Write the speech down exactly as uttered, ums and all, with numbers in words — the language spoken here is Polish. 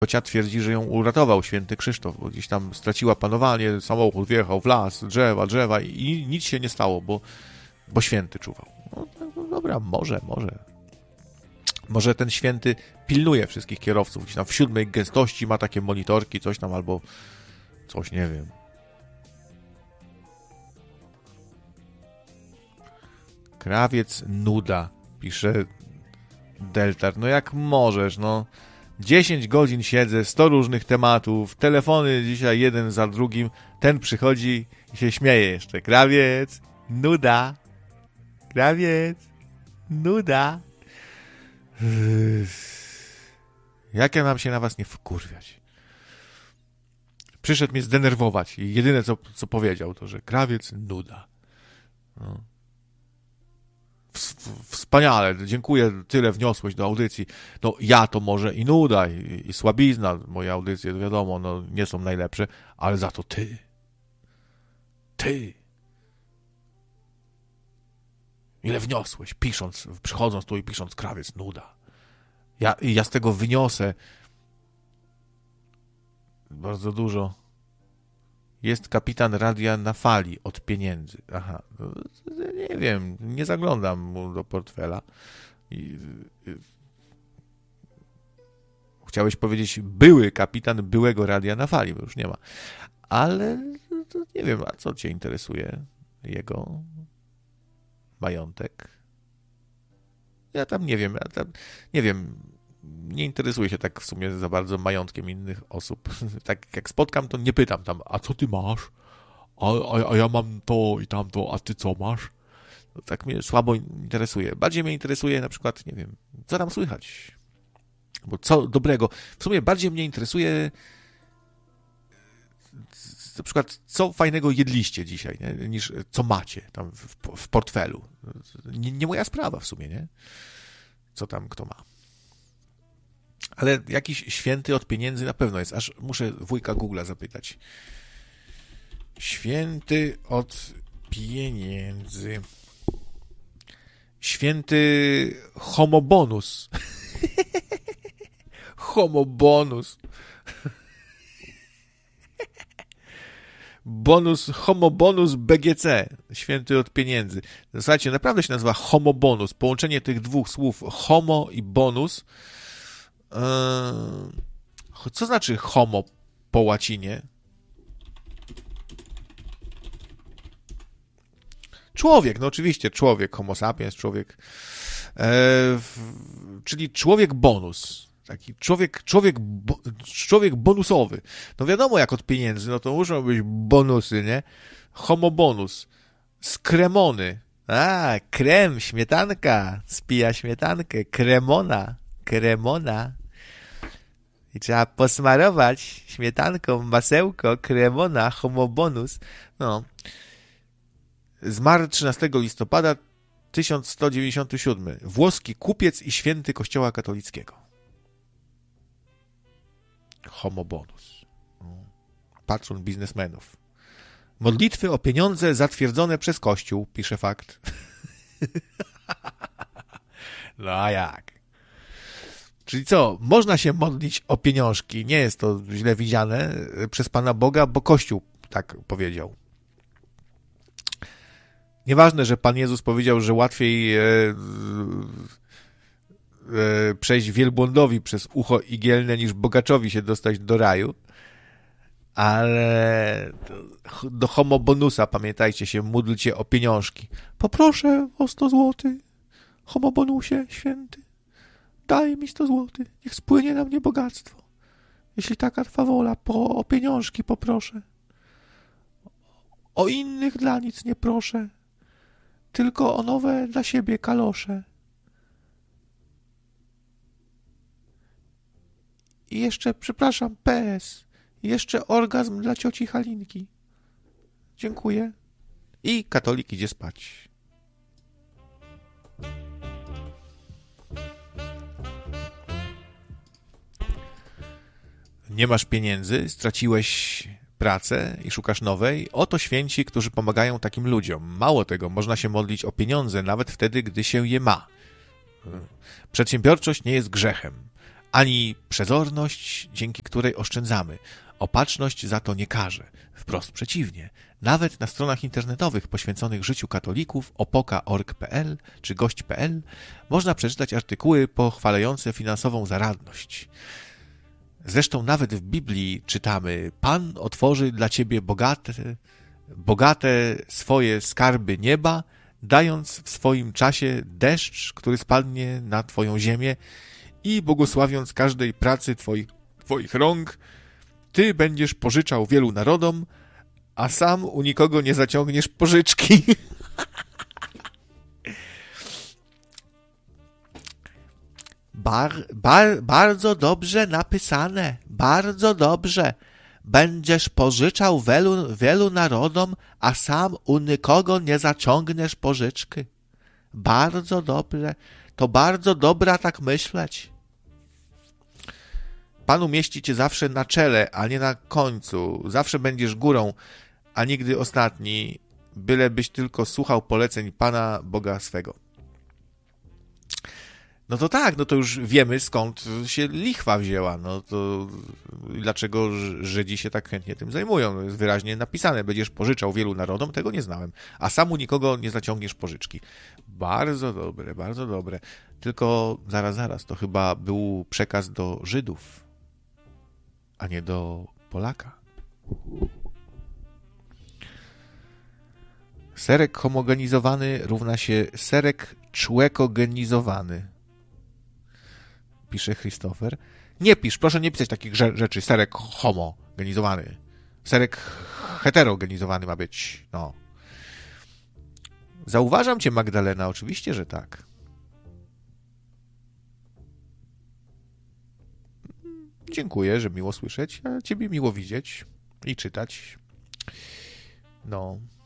ciocia twierdzi, że ją uratował święty Krzysztof, bo gdzieś tam straciła panowanie, samochód wjechał w las, drzewa, drzewa i nic się nie stało, bo, bo święty czuwał. No, no dobra, może, może. Może ten święty pilnuje wszystkich kierowców, gdzieś tam w siódmej gęstości ma takie monitorki, coś tam, albo coś, nie wiem. Krawiec nuda, pisze Deltar. No jak możesz, no. dziesięć godzin siedzę, sto różnych tematów, telefony dzisiaj jeden za drugim, ten przychodzi i się śmieje jeszcze. Krawiec, nuda, krawiec, nuda. Jak ja mam się na was nie wkurwiać? Przyszedł mnie zdenerwować i jedyne co, co powiedział to, że krawiec, nuda. No. Wspaniale, dziękuję, tyle wniosłeś do audycji. No ja to może i nuda, i, i słabizna, moje audycje, wiadomo, no nie są najlepsze, ale za to ty, ty, ile wniosłeś, pisząc, przychodząc tu i pisząc krawiec, nuda. Ja, ja z tego wyniosę bardzo dużo. Jest kapitan radia na fali od pieniędzy. Aha, nie wiem, nie zaglądam mu do portfela. I, y, chciałeś powiedzieć były kapitan byłego radia na fali, bo już nie ma. Ale to nie wiem, a co cię interesuje? Jego majątek? Ja tam nie wiem, ja tam nie wiem. Nie interesuję się tak w sumie za bardzo majątkiem innych osób. Tak jak spotkam, to nie pytam tam, a co ty masz? A, a, a ja mam to i tamto, a ty co masz? No, tak mnie słabo interesuje. Bardziej mnie interesuje na przykład, nie wiem, co tam słychać. Bo co dobrego. W sumie bardziej mnie interesuje na przykład, co fajnego jedliście dzisiaj, nie? Niż co macie tam w, w portfelu. Nie, nie moja sprawa w sumie, nie? Co tam kto ma. Ale jakiś święty od pieniędzy na pewno jest. Aż muszę wujka Google'a zapytać. Święty od pieniędzy. Święty homobonus. Homobonus. Bonus, homobonus B G C. Święty od pieniędzy. Słuchajcie, naprawdę się nazywa homobonus. Połączenie tych dwóch słów homo i bonus. Co znaczy homo po łacinie? Człowiek, no oczywiście człowiek, homo sapiens, człowiek, e, w, czyli człowiek bonus, taki człowiek, człowiek, bo, człowiek bonusowy. No wiadomo, jak od pieniędzy, no to muszą być bonusy, nie? Homo bonus, z kremony, a, krem, śmietanka, spija śmietankę, kremona, kremona. I trzeba posmarować śmietanką, masełko, kremona, homobonus. No. Zmarł trzynastego listopada tysiąc sto dziewięćdziesiąty siódmy. Włoski kupiec i święty Kościoła katolickiego. Homobonus. Patron biznesmenów. Modlitwy o pieniądze zatwierdzone przez Kościół, pisze Fakt. No a jak? Czyli co? Można się modlić o pieniążki. Nie jest to źle widziane przez Pana Boga, bo Kościół tak powiedział. Nieważne, że Pan Jezus powiedział, że łatwiej e, e, przejść wielbłądowi przez ucho igielne, niż bogaczowi się dostać do raju. Ale do homobonusa, pamiętajcie się, módlcie o pieniążki. Poproszę o sto złotych. Homobonusie święty. Daj mi sto złotych. Niech spłynie na mnie bogactwo. Jeśli taka trwa wola, po, o pieniążki poproszę. O innych dla nic nie proszę. Tylko o nowe dla siebie kalosze. I jeszcze, przepraszam, P S. Jeszcze orgazm dla cioci Halinki. Dziękuję. I katolik idzie spać. Nie masz pieniędzy, straciłeś pracę i szukasz nowej? Oto święci, którzy pomagają takim ludziom. Mało tego, można się modlić o pieniądze nawet wtedy, gdy się je ma. Przedsiębiorczość nie jest grzechem, ani przezorność, dzięki której oszczędzamy. Opatrzność za to nie karze. Wprost przeciwnie. Nawet na stronach internetowych poświęconych życiu katolików opoka kropka org kropka pe el czy gość kropka pe el można przeczytać artykuły pochwalające finansową zaradność. Zresztą nawet w Biblii czytamy: Pan otworzy dla ciebie bogate, bogate swoje skarby nieba, dając w swoim czasie deszcz, który spadnie na twoją ziemię i błogosławiąc każdej pracy twoich, twoich rąk, ty będziesz pożyczał wielu narodom, a sam u nikogo nie zaciągniesz pożyczki. Bar, bar, bardzo dobrze napisane, bardzo dobrze. Będziesz pożyczał wielu, wielu narodom, a sam u nikogo nie zaciągniesz pożyczki. Bardzo dobrze. To bardzo dobra tak myśleć. Pan umieści cię zawsze na czele, a nie na końcu. Zawsze będziesz górą, a nigdy ostatni, bylebyś tylko słuchał poleceń Pana Boga swego. No to tak, no to już wiemy, skąd się lichwa wzięła. No to dlaczego Żydzi się tak chętnie tym zajmują? No jest wyraźnie napisane: będziesz pożyczał wielu narodom, tego nie znałem, a sam u nikogo nie zaciągniesz pożyczki. Bardzo dobre, bardzo dobre. Tylko zaraz, zaraz, to chyba był przekaz do Żydów, a nie do Polaka. Serek homogenizowany równa się serek człekogenizowany, pisze Christopher. Nie pisz, proszę nie pisać takich rzeczy. Serek homogenizowany. Serek heterogenizowany ma być. No. Zauważam cię, Magdalena, oczywiście, że tak. Dziękuję, że miło słyszeć, a ciebie miło widzieć i czytać. No.